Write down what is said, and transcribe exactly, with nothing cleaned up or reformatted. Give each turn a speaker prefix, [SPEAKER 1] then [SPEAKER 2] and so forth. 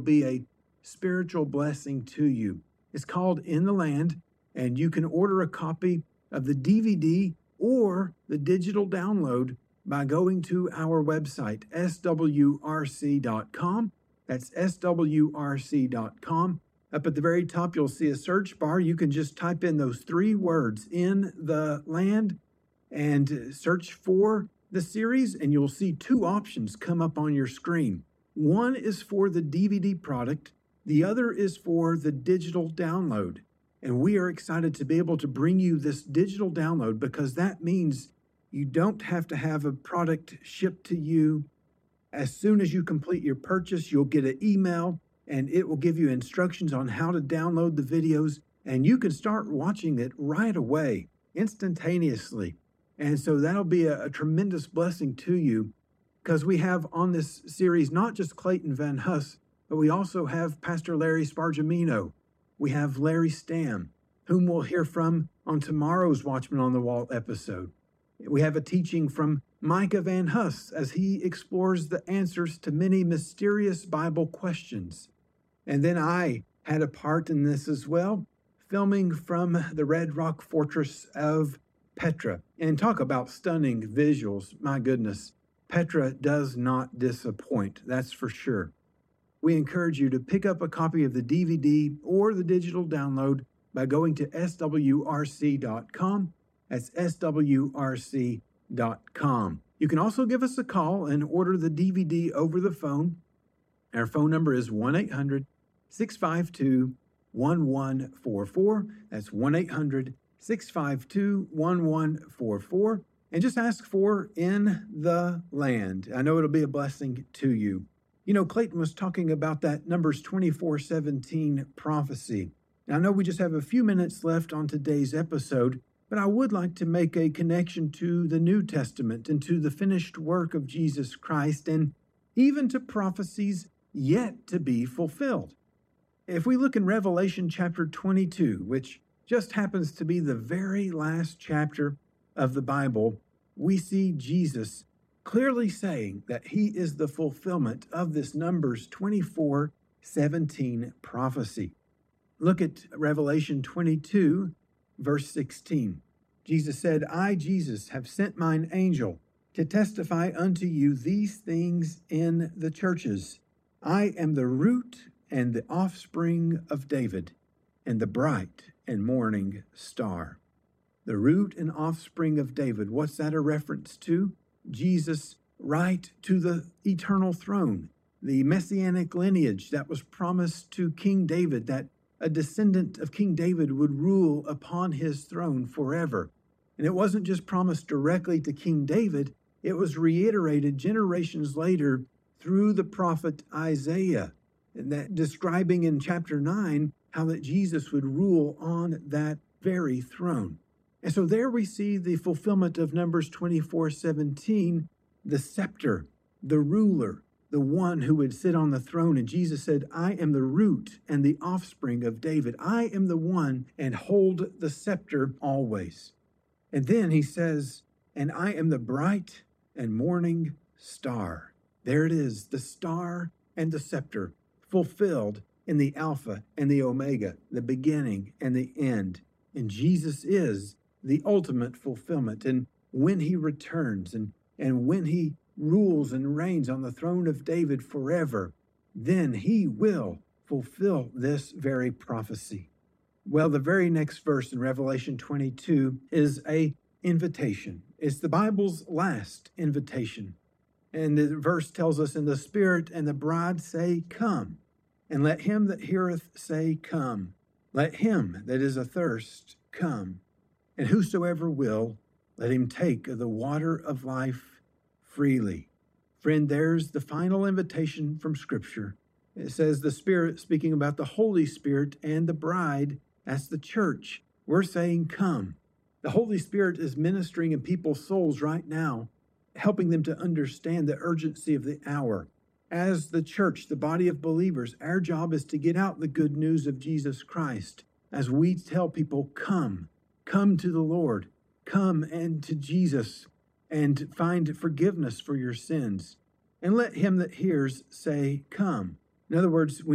[SPEAKER 1] be a spiritual blessing to you. It's called In the Land, and you can order a copy of the D V D or the digital download by going to our website, S W R C dot com. That's S W R C dot com. Up at the very top, you'll see a search bar. You can just type in those three words, In the Land, and search for the series, and you'll see two options come up on your screen. One is for the D V D product. The other is for the digital download. And we are excited to be able to bring you this digital download because that means you don't have to have a product shipped to you. As soon as you complete your purchase, you'll get an email and it will give you instructions on how to download the videos, and you can start watching it right away, instantaneously. And so that'll be a, a tremendous blessing to you because we have on this series not just Clayton Van Huss, but we also have Pastor Larry Spargimino. We have Larry Stamm, whom we'll hear from on tomorrow's Watchman on the Wall episode. We have a teaching from Micah Van Huss as he explores the answers to many mysterious Bible questions. And then I had a part in this as well, filming from the Red Rock Fortress of Petra. And talk about stunning visuals. My goodness, Petra does not disappoint, that's for sure. We encourage you to pick up a copy of the D V D or the digital download by going to S W R C dot com. That's S W R C dot com. You can also give us a call and order the D V D over the phone. Our phone number is one eight hundred, six five two, one one four four. That's one eight hundred, six five two, one one four four. And just ask for In the Land. I know it'll be a blessing to you. You know, Clayton was talking about that Numbers twenty-four seventeen prophecy. Now, I know we just have a few minutes left on today's episode, but I would like to make a connection to the New Testament and to the finished work of Jesus Christ and even to prophecies yet to be fulfilled. If we look in Revelation chapter twenty-two, which just happens to be the very last chapter of the Bible, we see Jesus clearly saying that he is the fulfillment of this Numbers twenty-four seventeen prophecy. Look at Revelation twenty-two, verse sixteen. Jesus said, I, Jesus, have sent mine angel to testify unto you these things in the churches. I am the root and the offspring of David, and the bright and morning star. The root and offspring of David, what's that a reference to? Jesus, right to the eternal throne, the messianic lineage that was promised to King David, that a descendant of King David would rule upon his throne forever. And it wasn't just promised directly to King David, it was reiterated generations later through the prophet Isaiah, and that describing in chapter nine how that Jesus would rule on that very throne. And so there we see the fulfillment of Numbers twenty-four seventeen, the scepter, the ruler, the one who would sit on the throne. And Jesus said, I am the root and the offspring of David. I am the one and hold the scepter always. And then he says, and I am the bright and morning star. There it is, the star and the scepter, fulfilled in the Alpha and the Omega, the beginning and the end. And Jesus is the ultimate fulfillment. And when he returns and, and when he rules and reigns on the throne of David forever, then he will fulfill this very prophecy. Well, the very next verse in Revelation twenty-two is a invitation. It's the Bible's last invitation. And the verse tells us, and the Spirit and the bride say, come. And let him that heareth say, come. Let him that is athirst come. And whosoever will, let him take of the water of life freely. Friend, there's the final invitation from Scripture. It says the Spirit, speaking about the Holy Spirit and the bride, that's the church. We're saying, come. The Holy Spirit is ministering in people's souls right now, helping them to understand the urgency of the hour. As the church, the body of believers, our job is to get out the good news of Jesus Christ as we tell people, come, come to the Lord, come and to Jesus and find forgiveness for your sins. And let him that hears say, come. In other words, when